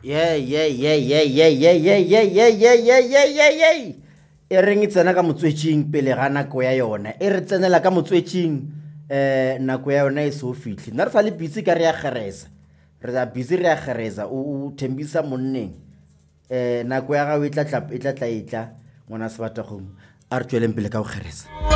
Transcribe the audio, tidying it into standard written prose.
e reng e tsena ka motswetšing pele ga nako ya yona e re tsenela ka motswetšing nako ya yona e se o fitlhe nna re sa le busy ka re ya geresa re ya busy re ya geresa o thembisa monneng nako ya gago e tla ngwana Sebatakgomo a re tsweleng pele ka go geresa.